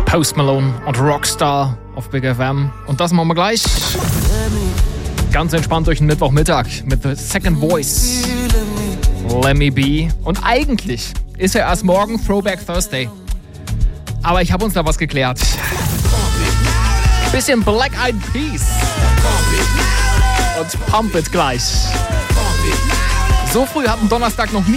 Post Malone und Rockstar auf Big FM. Und das machen wir gleich. Ganz entspannt durch den Mittwochmittag mit The Second Voice. Let Me Be. Und eigentlich ist ja erst morgen Throwback Thursday. Aber ich habe uns da was geklärt. Bisschen Black Eyed Peas. Und Pump It gleich. So früh hat ein Donnerstag noch nie